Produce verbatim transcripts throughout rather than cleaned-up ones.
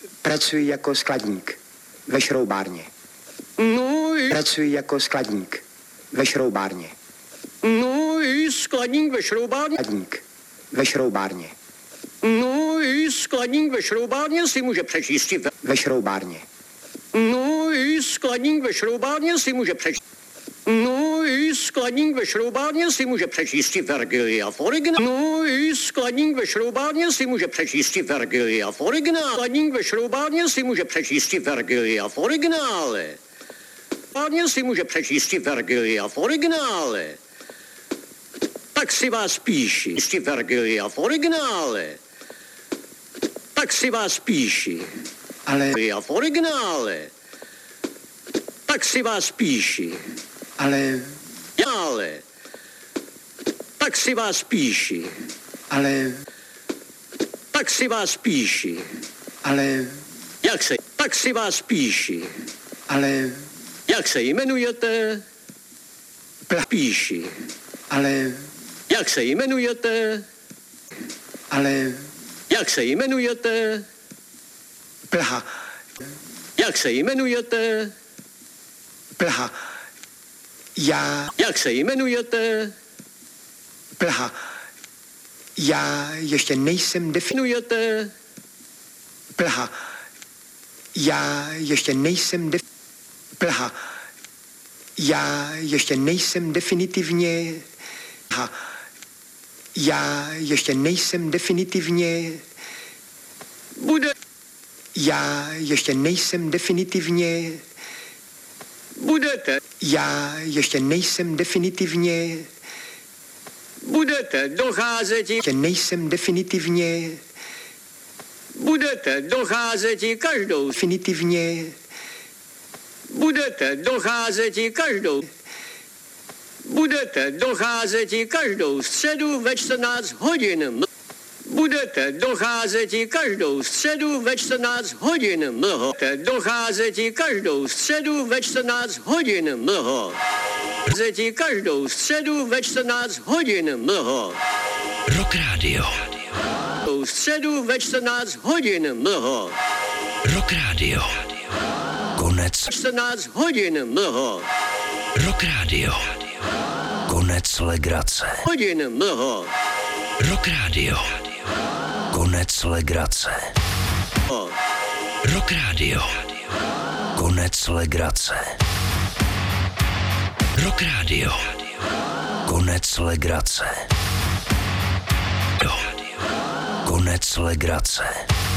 Pracuji jako skladník ve šroubárně. No i... Pracuji jako skladník ve šroubárně. No i skladník ve šroubárně. Skladník ve šroubárně. No i skladník ve šroubárně si může přečíst i ve... Ve šroubárně. No i skladník ve šroubárně si může přečíst. No i skladník ve šroubárně si může přečíst i Vergilia v originále. No i skladník ve šroubárně si může přečíst i Vergilia v originále. Skladník ve šroubárně si může přečíst i Vergilia v originále. Skladník si může přečíst i Vergilia v originále. Tak si vás píši. I Vergilia v originále. Tak si vás píši. Ale... Já v originále. Tak si vás píši. Ale... Ale. Tak si vás píši. Ale... Tak si vás píši. Ale... Jak se... Tak si vás píši. Ale... Jak se jmenujete? Pla... Píši. Ale... Jak se jmenujete? Ale... Jak se jmenujete? Praha. Jak se jmenujete? Praha. Já... Jak se jmenujete? Praha. Já ještě nejsem definujete. Jmenujete? Praha. Já ještě nejsem def... Praha. Já ještě nejsem definitivně... Praha. Já ještě nejsem definitivně... Bude... Já ještě nejsem definitivně... Budete... Já ještě nejsem definitivně... Budete docházet... Ještě nejsem definitivně... Budete docházet každou... Definitivně... Budete docházet každou... Budete docházet každou středu ve čtrnáct hodin. Budete docházet každou středu ve čtrnáct hodin. Budete docházet každou středu ve čtrnáct hodin. Budete každou středu ve čtrnáct hodin. Rock Radio. Středu ve čtrnáct hodin. Rock Radio. Konec. čtrnáct hodin. Rock Radio. Konec legrace. Hodin. Rock Radio. Konec legrace. Rock Radio. Konec legrace. Rock Radio. Konec legrace. Konec legrace.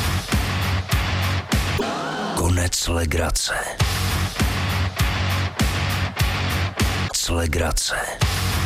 Konec legrace. Konec legrace.